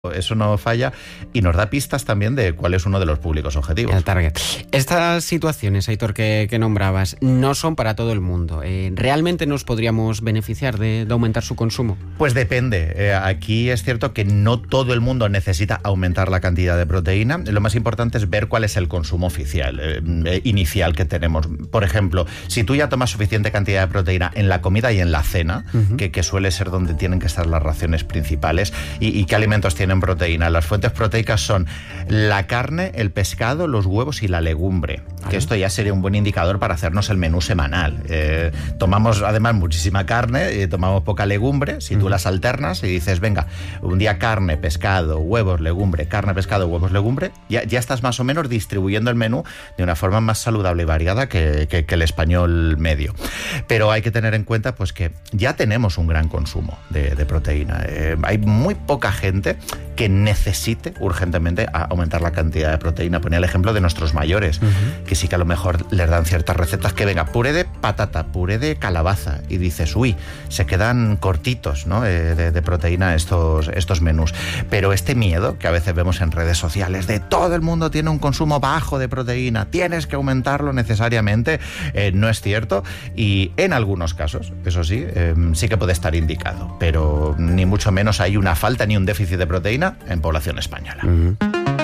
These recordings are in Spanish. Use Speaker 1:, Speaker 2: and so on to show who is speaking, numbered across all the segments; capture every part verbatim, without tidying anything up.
Speaker 1: Eso no falla y nos da pistas también de cuál es uno de los públicos objetivos.
Speaker 2: El target. Estas situaciones, Aitor, que, que nombrabas, no son para todo el mundo. Eh, ¿Realmente nos podríamos beneficiar de, de aumentar su consumo?
Speaker 1: Pues depende. Eh, aquí es cierto que no todo el mundo necesita aumentar la cantidad de proteína. Lo más importante es ver cuál es el consumo oficial, eh, inicial que tenemos. Por ejemplo, si tú ya tomas suficiente cantidad de proteína en la comida y en la cena, uh-huh. que, que suele ser donde tienen que estar las raciones principales, y, y qué alimentos tienen en proteína. Las fuentes proteicas son la carne, el pescado, los huevos y la legumbre. Vale. Que esto ya sería un buen indicador para hacernos el menú semanal. Eh, tomamos además muchísima carne y tomamos poca legumbre. Si tú las alternas y dices, venga, un día carne, pescado, huevos, legumbre, carne, pescado, huevos, legumbre, ya, ya estás más o menos distribuyendo el menú de una forma más saludable y variada que, que, que el español medio. Pero hay que tener en cuenta pues que ya tenemos un gran consumo de, de proteína. Eh, hay muy poca gente que necesite urgentemente aumentar la cantidad de proteína. Ponía el ejemplo de nuestros mayores, uh-huh. que sí que a lo mejor les dan ciertas recetas que venga, puré de patata, puré de calabaza, y dices, uy, se quedan cortitos, ¿no? eh, de, de proteína estos, estos menús. Pero este miedo que a veces vemos en redes sociales de todo el mundo tiene un consumo bajo de proteína, tienes que aumentarlo necesariamente, eh, no es cierto, y en algunos casos, eso sí, eh, sí que puede estar indicado, pero ni mucho menos hay una falta ni un déficit de proteína en población española. Uh-huh.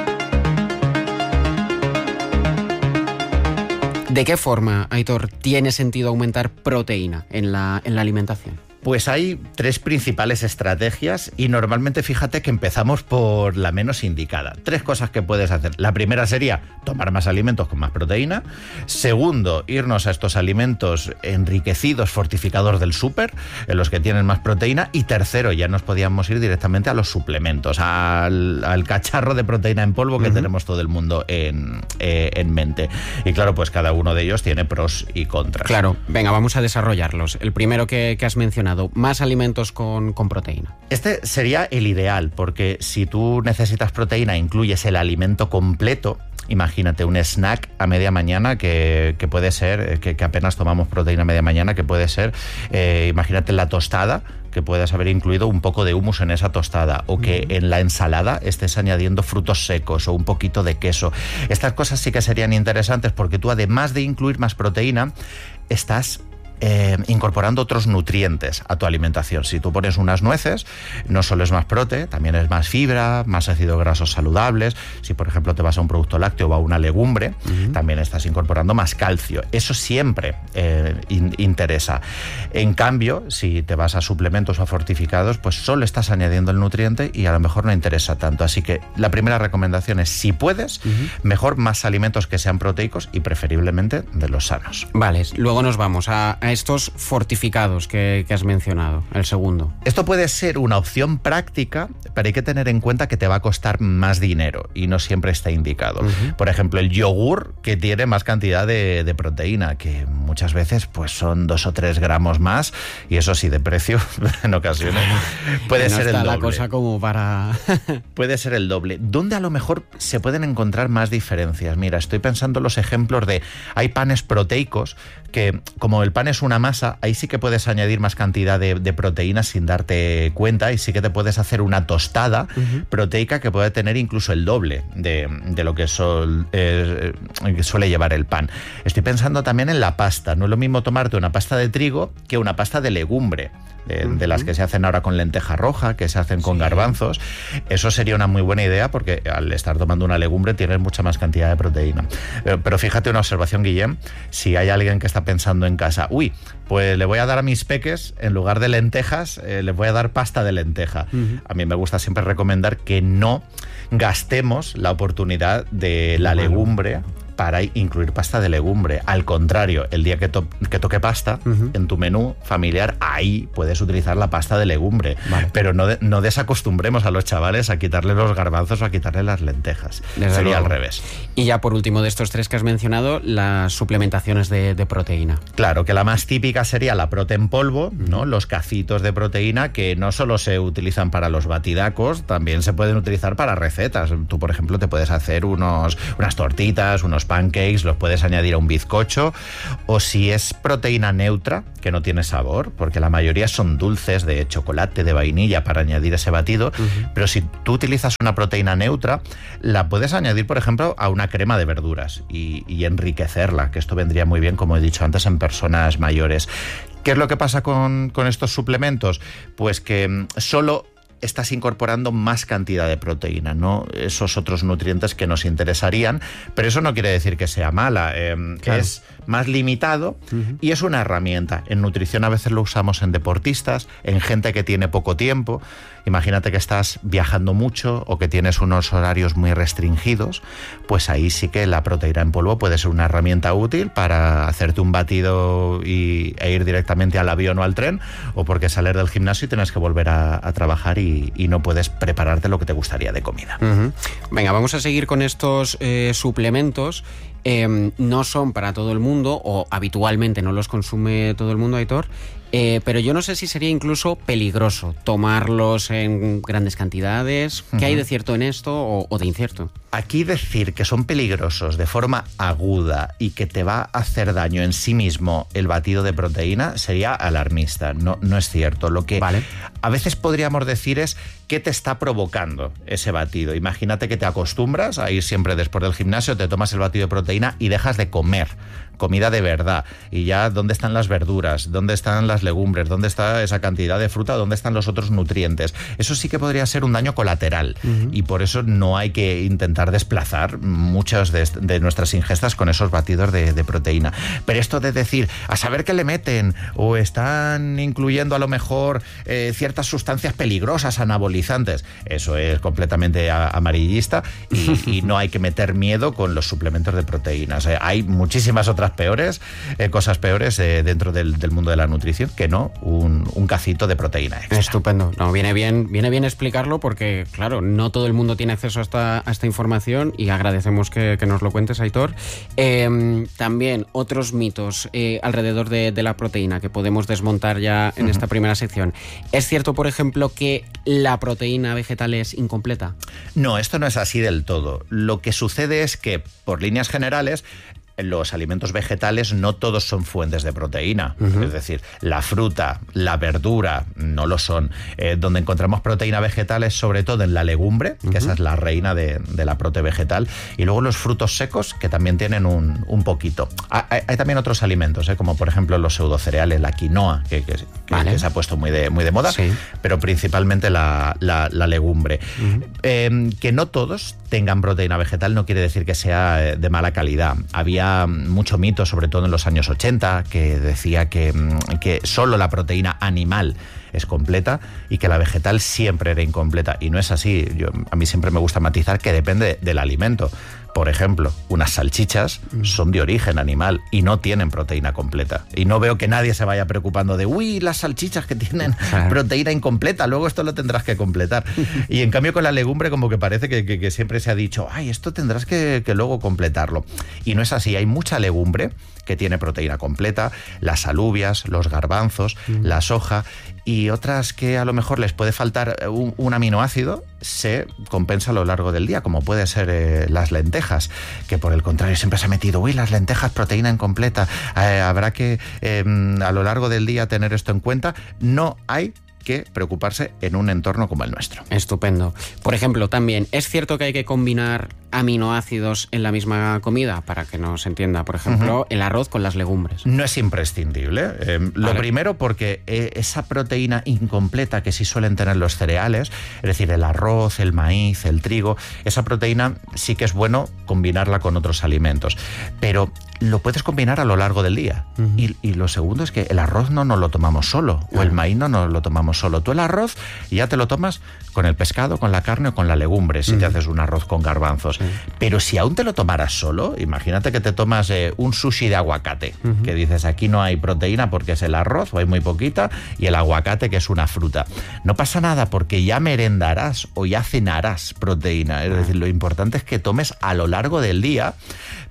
Speaker 2: ¿De qué forma, Aitor, tiene sentido aumentar proteína en la, en la alimentación?
Speaker 1: Pues hay tres principales estrategias y normalmente fíjate que empezamos por la menos indicada. Tres cosas que puedes hacer. La primera sería tomar más alimentos con más proteína. Segundo, irnos a estos alimentos enriquecidos, fortificados del súper, en los que tienen más proteína. Y tercero, ya nos podíamos ir directamente a los suplementos, al, al cacharro de proteína en polvo que uh-huh. tenemos todo el mundo en, eh, en mente. Y claro, pues cada uno de ellos tiene pros y contras.
Speaker 2: Claro, venga, vamos a desarrollarlos. El primero que, que has mencionado, más alimentos con, con proteína.
Speaker 1: Este sería el ideal, porque si tú necesitas proteína e incluyes el alimento completo, imagínate un snack a media mañana que, que puede ser, que, que apenas tomamos proteína a media mañana, que puede ser, eh, imagínate la tostada, que puedas haber incluido un poco de hummus en esa tostada, o que en la ensalada estés añadiendo frutos secos o un poquito de queso. Estas cosas sí que serían interesantes porque tú, además de incluir más proteína, estás Eh, incorporando otros nutrientes a tu alimentación. Si tú pones unas nueces, no solo es más prote, también es más fibra, más ácidos grasos saludables. Si por ejemplo te vas a un producto lácteo o a una legumbre, uh-huh. también estás incorporando más calcio. Eso siempre eh, in- interesa. En cambio, si te vas a suplementos o a fortificados, pues solo estás añadiendo el nutriente y a lo mejor no interesa tanto. Así que la primera recomendación es, si puedes, uh-huh. mejor más alimentos que sean proteicos y preferiblemente de los sanos.
Speaker 2: Vale, luego nos vamos a a estos fortificados que, que has mencionado, el segundo.
Speaker 1: Esto puede ser una opción práctica, pero hay que tener en cuenta que te va a costar más dinero y no siempre está indicado. Uh-huh. Por ejemplo, el yogur, que tiene más cantidad de, de proteína, que muchas veces pues son dos o tres gramos más, y eso sí, de precio en ocasiones puede
Speaker 2: no
Speaker 1: ser el doble.
Speaker 2: La cosa como para...
Speaker 1: puede ser el doble. ¿Dónde a lo mejor se pueden encontrar más diferencias? Mira, estoy pensando en los ejemplos de, hay panes proteicos que, como el pan es una masa, ahí sí que puedes añadir más cantidad de, de proteínas sin darte cuenta, y sí que te puedes hacer una tostada uh-huh. proteica que puede tener incluso el doble de, de lo que, sol, eh, que suele llevar el pan. Estoy pensando también en la pasta. No es lo mismo tomarte una pasta de trigo que una pasta de legumbre, de, uh-huh. de las que se hacen ahora con lenteja roja, que se hacen con sí. garbanzos. Eso sería una muy buena idea, porque al estar tomando una legumbre tienes mucha más cantidad de proteína. Pero, pero fíjate una observación, Guillem, si hay alguien que está pensando en casa, uy, pues le voy a dar a mis peques, en lugar de lentejas, eh, les voy a dar pasta de lenteja. Uh-huh. A mí me gusta siempre recomendar que no gastemos la oportunidad de la legumbre para incluir pasta de legumbre. Al contrario, el día que, to- que toque pasta uh-huh. en tu menú familiar, ahí puedes utilizar la pasta de legumbre. Vale. Pero no, de- no desacostumbremos a los chavales a quitarle los garbanzos o a quitarle las lentejas. Desde Sería luego. Al revés.
Speaker 2: Y ya por último, de estos tres que has mencionado, las suplementaciones de, de proteína.
Speaker 1: Claro, que la más típica sería la prote en polvo, uh-huh. ¿no? Los cacitos de proteína, que no solo se utilizan para los batidacos, también se pueden utilizar para recetas. Tú, por ejemplo, te puedes hacer unos, unas tortitas, unos pancakes los puedes añadir a un bizcocho, o si es proteína neutra, que no tiene sabor, porque la mayoría son dulces de chocolate, de vainilla para añadir ese batido, uh-huh. pero si tú utilizas una proteína neutra, la puedes añadir, por ejemplo, a una crema de verduras y, y enriquecerla, que esto vendría muy bien, como he dicho antes, en personas mayores. ¿Qué es lo que pasa con, con estos suplementos? Pues que solo estás incorporando más cantidad de proteína, no esos otros nutrientes que nos interesarían, pero eso no quiere decir que sea mala, eh, claro. es más limitado uh-huh. y es una herramienta. En nutrición a veces lo usamos en deportistas, en gente que tiene poco tiempo. Imagínate que estás viajando mucho o que tienes unos horarios muy restringidos, pues ahí sí que la proteína en polvo puede ser una herramienta útil para hacerte un batido y, e ir directamente al avión o al tren, o porque salir del gimnasio y tienes que volver a, a trabajar y, y no puedes prepararte lo que te gustaría de comida.
Speaker 2: Uh-huh. Venga, vamos a seguir con estos eh, suplementos. Eh, no son para todo el mundo, o habitualmente no los consume todo el mundo, Aitor, eh, pero yo no sé si sería incluso peligroso tomarlos en grandes cantidades. ¿Qué uh-huh. hay de cierto en esto o, o de incierto?
Speaker 1: Aquí decir que son peligrosos de forma aguda y que te va a hacer daño en sí mismo el batido de proteína sería alarmista. No, no es cierto. Lo que vale. a veces podríamos decir es qué te está provocando ese batido. Imagínate que te acostumbras a ir siempre después del gimnasio, te tomas el batido de proteína y dejas de comer comida de verdad. Y ya, ¿dónde están las verduras? ¿Dónde están las legumbres? ¿Dónde está esa cantidad de fruta? ¿Dónde están los otros nutrientes? Eso sí que podría ser un daño colateral. Uh-huh. Y por eso no hay que intentar desplazar muchas de, de nuestras ingestas con esos batidos de, de proteína. Pero esto de decir, a saber qué le meten, o están incluyendo a lo mejor eh, ciertas sustancias peligrosas, anabolizantes, eso es completamente a, amarillista y, y no hay que meter miedo con los suplementos de proteínas. Eh, hay muchísimas otras peores, eh, cosas peores eh, dentro del, del mundo de la nutrición que no un, un cacito de proteína extra.
Speaker 2: Estupendo. No, viene bien, viene bien explicarlo porque, claro, no todo el mundo tiene acceso a esta, a esta información y agradecemos que, que nos lo cuentes, Aitor. Eh, también otros mitos eh, alrededor de, de la proteína que podemos desmontar ya en uh-huh. esta primera sección. ¿Es cierto, por ejemplo, que la proteína vegetal es incompleta?
Speaker 1: No, esto no es así del todo. Lo que sucede es que, por líneas generales, los alimentos vegetales no todos son fuentes de proteína. Uh-huh. Es decir, la fruta, la verdura no lo son. Eh, donde encontramos proteína vegetal es sobre todo en la legumbre, que uh-huh. esa es la reina de, de la prote vegetal, y luego los frutos secos, que también tienen un, un poquito. Hay, hay también otros alimentos, eh, como por ejemplo los pseudocereales, la quinoa, que, que, vale. que se ha puesto muy de, muy de moda, sí. pero principalmente la, la, la legumbre. Uh-huh. Eh, que no todos tengan proteína vegetal no quiere decir que sea de mala calidad. Había mucho mito, sobre todo en los años ochenta, que decía que, que solo la proteína animal es completa y que la vegetal siempre era incompleta. Y no es así. Yo, a mí siempre me gusta matizar que depende del alimento. Por ejemplo, unas salchichas son de origen animal y no tienen proteína completa. Y no veo que nadie se vaya preocupando de, uy, las salchichas que tienen proteína incompleta, luego esto lo tendrás que completar. Y en cambio con la legumbre como que parece que, que, que siempre se ha dicho, ay, esto tendrás que, que luego completarlo. Y no es así. Hay mucha legumbre que tiene proteína completa, las alubias, los garbanzos, mm. la soja y otras que a lo mejor les puede faltar un, un aminoácido, se compensa a lo largo del día, como puede ser eh, las lentejas, que por el contrario siempre se ha metido, uy, las lentejas, proteína incompleta, eh, habrá que eh, a lo largo del día tener esto en cuenta. No hay que preocuparse en un entorno como el nuestro.
Speaker 2: Estupendo. Por ejemplo, también, ¿es cierto que hay que combinar aminoácidos en la misma comida? Para que nos entienda, por ejemplo, uh-huh. el arroz con las legumbres.
Speaker 1: No es imprescindible. Eh, vale. Lo primero porque eh, esa proteína incompleta que sí suelen tener los cereales, es decir, el arroz, el maíz, el trigo, esa proteína sí que es bueno combinarla con otros alimentos. Pero lo puedes combinar a lo largo del día. Uh-huh. Y, y lo segundo es que el arroz no nos lo tomamos solo, uh-huh. o el maíz no nos lo tomamos solo. Tú el arroz ya te lo tomas con el pescado, con la carne o con la legumbre, si uh-huh. te haces un arroz con garbanzos. Uh-huh. Pero si aún te lo tomaras solo, imagínate que te tomas eh, un sushi de aguacate, uh-huh. que dices, aquí no hay proteína porque es el arroz, o hay muy poquita, y el aguacate, que es una fruta. No pasa nada porque ya merendarás o ya cenarás proteína. Es uh-huh. decir, lo importante es que tomes a lo largo del día,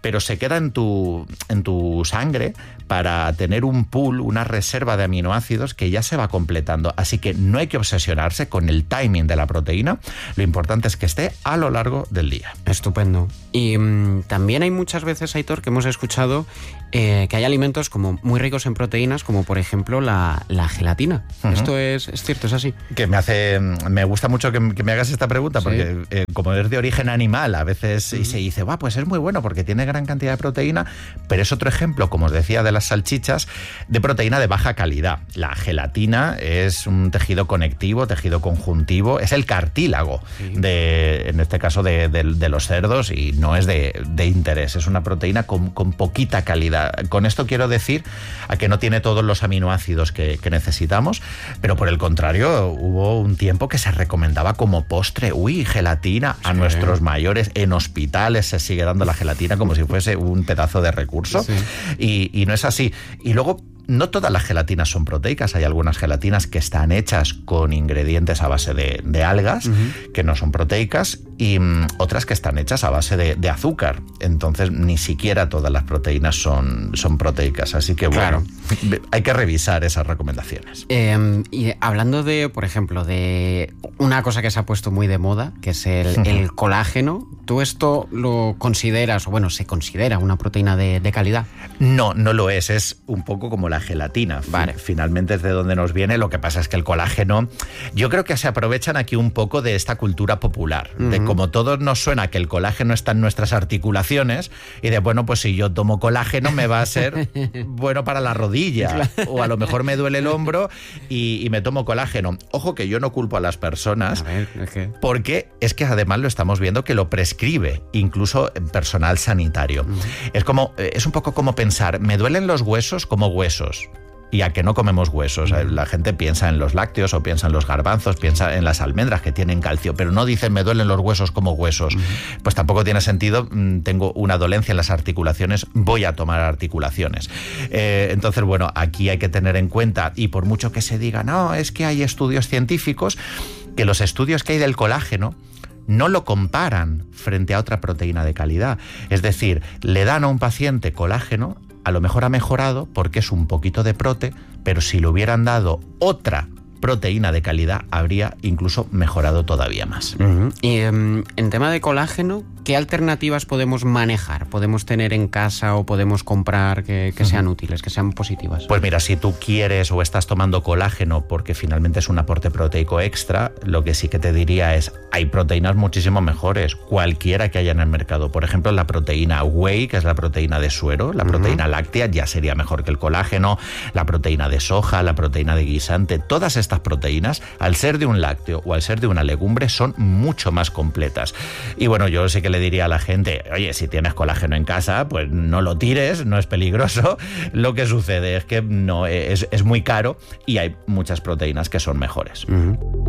Speaker 1: pero se queda en tu, en tu sangre para tener un pool, una reserva de aminoácidos que ya se va completando. Así que no hay que obsesionarse con el timing de la proteína. Lo importante es que esté a lo largo del día.
Speaker 2: Estupendo. Y mmm, también hay muchas veces, Aitor, que hemos escuchado eh, que hay alimentos como muy ricos en proteínas, como por ejemplo la, la gelatina. Uh-huh. ¿Esto es, es cierto, es así?
Speaker 1: Que me hace, me gusta mucho que, que me hagas esta pregunta, porque sí. eh, como es de origen animal, a veces uh-huh. y se dice, va, pues es muy bueno porque tiene gran cantidad de proteína, pero es otro ejemplo, como os decía, de las salchichas, de proteína de baja calidad. La gelatina es un tejido conectivo, tejido conjuntivo, es el cartílago, sí. de, en este caso de, de, de los cerdos, y no es de, de interés, es una proteína con, con poquita calidad. Con esto quiero decir a que no tiene todos los aminoácidos que, que necesitamos, pero por el contrario, hubo un tiempo que se recomendaba como postre, uy, gelatina, a sí. nuestros mayores. En hospitales se sigue dando la gelatina como si fuese un pedazo de recurso, sí. y, y no es así. Y luego, no todas las gelatinas son proteicas, hay algunas gelatinas que están hechas con ingredientes a base de, de algas, uh-huh. que no son proteicas, y um, otras que están hechas a base de, de azúcar. Entonces, ni siquiera todas las proteínas son, son proteicas. Así que, bueno, claro. hay que revisar esas recomendaciones.
Speaker 2: Eh, y hablando de, por ejemplo, de una cosa que se ha puesto muy de moda, que es el, uh-huh. el colágeno, ¿tú esto lo consideras, o bueno, se considera una proteína de, de calidad?
Speaker 1: No, no lo es. Es un poco como la gelatina. Vale. Finalmente es de donde nos viene. Lo que pasa es que el colágeno, yo creo que se aprovechan aquí un poco de esta cultura popular, uh-huh. de como todos nos suena que el colágeno está en nuestras articulaciones, y de, bueno, pues si yo tomo colágeno me va a ser bueno para la rodilla, claro. o a lo mejor me duele el hombro y, y me tomo colágeno. Ojo que yo no culpo a las personas, a ver, ¿es que? porque es que además lo estamos viendo que lo prescribe incluso personal sanitario. Uh-huh. Es como, es un poco como pensar, me duelen los huesos como huesos. Y a que no comemos huesos. La gente piensa en los lácteos o piensa en los garbanzos, piensa en las almendras que tienen calcio, pero no dicen me duelen los huesos como huesos. Uh-huh. Pues tampoco tiene sentido. Tengo una dolencia en las articulaciones, voy a tomar articulaciones. Eh, entonces, bueno, aquí hay que tener en cuenta, y por mucho que se diga, no, es que hay estudios científicos, que los estudios que hay del colágeno no lo comparan frente a otra proteína de calidad. Es decir, le dan a un paciente colágeno, a lo mejor ha mejorado porque es un poquito de prote, pero si le hubieran dado otra proteína de calidad, habría incluso mejorado todavía más.
Speaker 2: Uh-huh. Y um, en tema de colágeno, ¿qué alternativas podemos manejar? ¿Podemos tener en casa o podemos comprar que, que sean uh-huh. útiles, que sean positivas?
Speaker 1: Pues mira, si tú quieres o estás tomando colágeno porque finalmente es un aporte proteico extra, lo que sí que te diría es, hay proteínas muchísimo mejores, cualquiera que haya en el mercado. Por ejemplo, la proteína whey, que es la proteína de suero, la uh-huh. proteína láctea ya sería mejor que el colágeno, la proteína de soja, la proteína de guisante, todas estas proteínas, al ser de un lácteo o al ser de una legumbre, son mucho más completas. Y bueno, yo sí que le diría a la gente, oye, si tienes colágeno en casa, pues no lo tires, no es peligroso. Lo que sucede es que no es, es muy caro y hay muchas proteínas que son mejores.
Speaker 2: Uh-huh.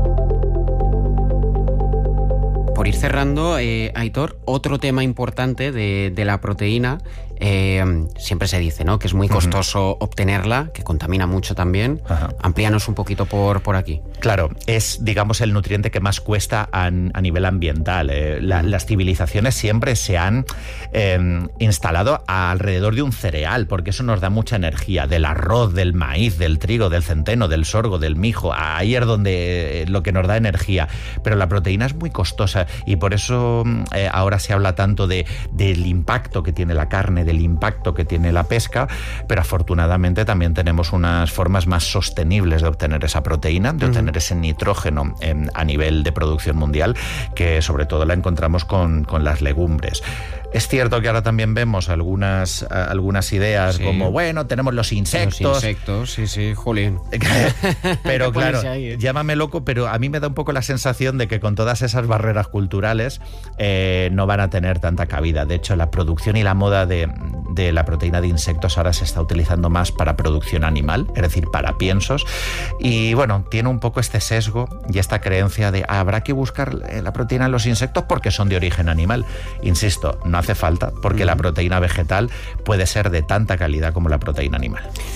Speaker 2: Por ir cerrando, eh, Aitor, otro tema importante de, de la proteína, eh, siempre se dice, ¿no?, que es muy costoso uh-huh. obtenerla, que contamina mucho también. Uh-huh. Amplíanos un poquito por, por aquí.
Speaker 1: Claro, es, digamos, el nutriente que más cuesta a, a nivel ambiental. Eh, la, uh-huh. Las civilizaciones siempre se han eh, instalado alrededor de un cereal, porque eso nos da mucha energía, del arroz, del maíz, del trigo, del centeno, del sorgo, del mijo. Ahí es donde eh, lo que nos da energía. Pero la proteína es muy costosa. Y por eso eh, ahora se habla tanto de, del impacto que tiene la carne, del impacto que tiene la pesca, pero afortunadamente también tenemos unas formas más sostenibles de obtener esa proteína, de obtener uh-huh. ese nitrógeno en, a nivel de producción mundial, que sobre todo la encontramos con, con las legumbres. Es cierto que ahora también vemos algunas, algunas ideas sí. como, bueno, tenemos los insectos.
Speaker 2: Los insectos, sí, sí, Julián.
Speaker 1: Pero claro, ahí, ¿eh? Llámame loco, pero a mí me da un poco la sensación de que con todas esas barreras culturales eh, no van a tener tanta cabida. De hecho, la producción y la moda de, de la proteína de insectos ahora se está utilizando más para producción animal, es decir, para piensos. Y bueno, tiene un poco este sesgo y esta creencia de ah, habrá que buscar la proteína en los insectos porque son de origen animal. Insisto, no hace falta, porque uh-huh. la proteína vegetal puede ser de tanta calidad como la proteína animal.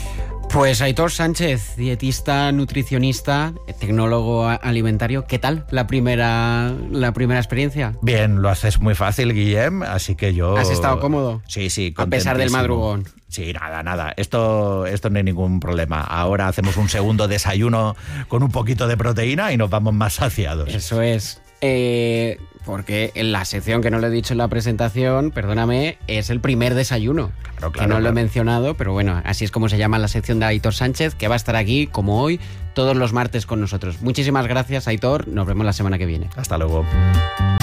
Speaker 2: Pues Aitor Sánchez, dietista, nutricionista, tecnólogo alimentario. ¿Qué tal la primera, la primera experiencia?
Speaker 1: Bien, lo haces muy fácil, Guillem, así que yo...
Speaker 2: ¿Has estado cómodo?
Speaker 1: Sí, sí,
Speaker 2: a pesar del madrugón.
Speaker 1: Sí, nada, nada. Esto, esto no hay ningún problema. Ahora hacemos un segundo desayuno con un poquito de proteína y nos vamos más saciados.
Speaker 2: Eso es. Eh, porque en la sección que no lo he dicho en la presentación, perdóname, es el primer desayuno.
Speaker 1: Claro, claro,
Speaker 2: que no
Speaker 1: claro.
Speaker 2: lo he mencionado, pero bueno, así es como se llama la sección de Aitor Sánchez, que va a estar aquí, como hoy, todos los martes con nosotros. Muchísimas gracias, Aitor. Nos vemos la semana que viene.
Speaker 1: Hasta luego.